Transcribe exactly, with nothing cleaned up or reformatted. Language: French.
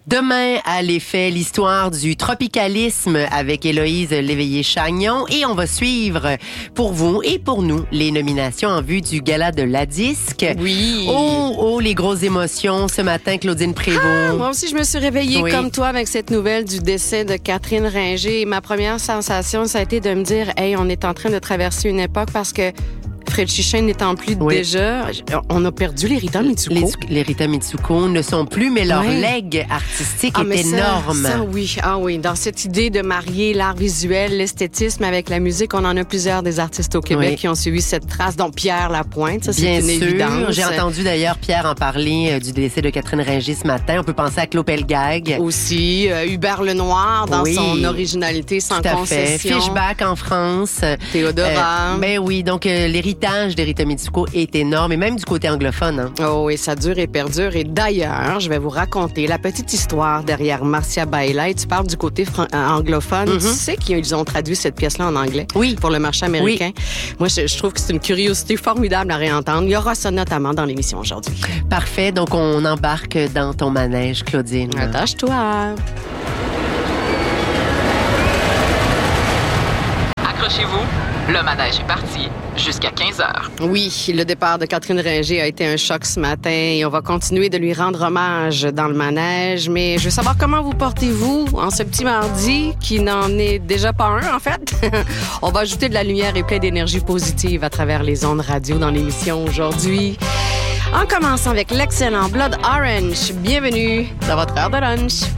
Demain, à l'effet, l'histoire du tropicalisme avec Héloïse Léveillé-Chagnon et on va suivre pour vous et pour nous les nominations en vue du gala de la disque. Oui. Oh, oh, les grosses émotions ce matin, Claudine Prévost. Ah, moi aussi, je me suis réveillée oui. comme toi avec cette nouvelle du décès de Catherine Ringer. Et ma première sensation, ça a été de me dire, hey, on est en train de traverser une époque parce que Fred Chichin n'étant plus oui. déjà, on a perdu les Rita Mitsuko. Les, les Rita Mitsuko ne sont plus, mais leur oui. legs artistique ah, est ça, énorme. Ça, oui. Ah oui, dans cette idée de marier l'art visuel, l'esthétisme avec la musique, on en a plusieurs des artistes au Québec oui. qui ont suivi cette trace, dont Pierre Lapointe, ça Bien c'est une sûr. évidence. J'ai entendu d'ailleurs Pierre en parler euh, du décès de Catherine Ringer ce matin. On peut penser à Claude Pelgag. Aussi, euh, Hubert Lenoir dans oui. son originalité sans Tout à concession. Fait. Fishback en France. Théodora. Euh, ben oui, donc euh, l'héritage des Rita Mitsuko est énorme, et même du côté anglophone. Hein. Oh, et ça dure et perdure. Et d'ailleurs, je vais vous raconter la petite histoire derrière Marcia Bailey. Tu parles du côté fran- anglophone. Mm-hmm. Tu sais qu'ils ont traduit cette pièce-là en anglais oui. pour le marché américain. Oui. Moi, je, je trouve que c'est une curiosité formidable à réentendre. Il y aura ça notamment dans l'émission aujourd'hui. Parfait. Donc, on embarque dans ton manège, Claudine. Attache-toi. Accrochez-vous, le manège est parti jusqu'à quinze heures. Oui, le départ de Catherine Ringer a été un choc ce matin et on va continuer de lui rendre hommage dans le manège. Mais je veux savoir comment vous portez-vous en ce petit mardi qui n'en est déjà pas un, en fait. On va ajouter de la lumière et plein d'énergie positive à travers les ondes radio dans l'émission aujourd'hui. En commençant avec l'excellent Blood Orange. Bienvenue dans votre heure de lunch.